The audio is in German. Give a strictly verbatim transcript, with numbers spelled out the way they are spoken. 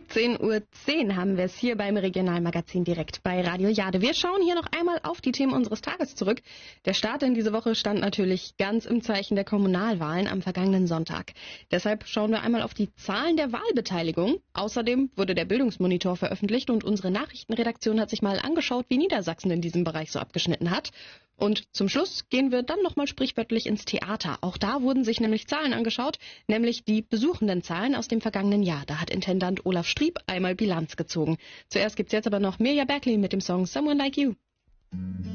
siebzehn Uhr zehn haben wir es hier beim Regionalmagazin direkt bei Radio Jade. Wir schauen hier noch einmal auf die Themen unseres Tages zurück. Der Start in diese Woche stand natürlich ganz im Zeichen der Kommunalwahlen am vergangenen Sonntag. Deshalb schauen wir einmal auf die Zahlen der Wahlbeteiligung. Außerdem wurde der Bildungsmonitor veröffentlicht und unsere Nachrichtenredaktion hat sich mal angeschaut, wie Niedersachsen in diesem Bereich so abgeschnitten hat. Und zum Schluss gehen wir dann nochmal sprichwörtlich ins Theater. Auch da wurden sich nämlich Zahlen angeschaut, nämlich die besuchenden Zahlen aus dem vergangenen Jahr. Da hat Intendant Olaf Strieb einmal Bilanz gezogen. Zuerst gibt's jetzt aber noch Mirja Bergli mit dem Song Someone Like You.